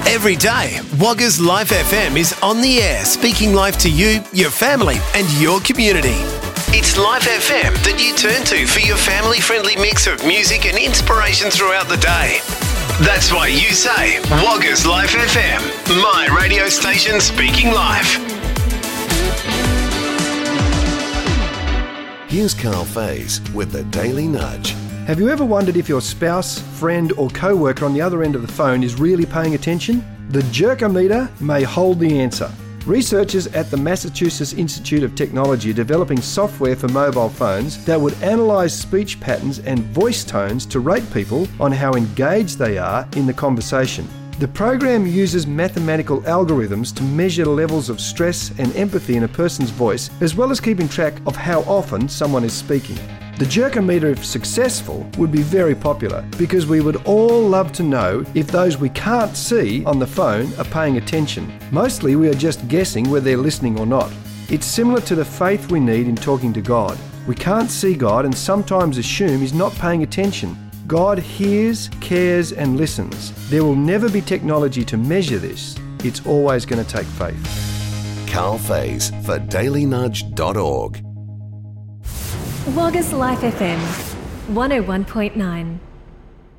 Every day, Wagga's Life FM is on the air, speaking life to you, your family and your community. It's Life FM that you turn to for your family-friendly mix of music and inspiration throughout the day. That's why you say, Wagga's Life FM, my radio station speaking life. Here's Carl Faze with the Daily Nudge. Have you ever wondered if your spouse, friend or co-worker on the other end of the phone is really paying attention? The Jerkometer may hold the answer. Researchers at the Massachusetts Institute of Technology are developing software for mobile phones that would analyse speech patterns and voice tones to rate people on how engaged they are in the conversation. The program uses mathematical algorithms to measure levels of stress and empathy in a person's voice, as well as keeping track of how often someone is speaking. The Jerkometer, if successful, would be very popular because we would all love to know if those we can't see on the phone are paying attention. Mostly we are just guessing whether they're listening or not. It's similar to the faith we need in talking to God. We can't see God and sometimes assume He's not paying attention. God hears, cares and listens. There will never be technology to measure this. It's always going to take faith. Carl Faze for dailynudge.org. Wagga's Life FM 101.9.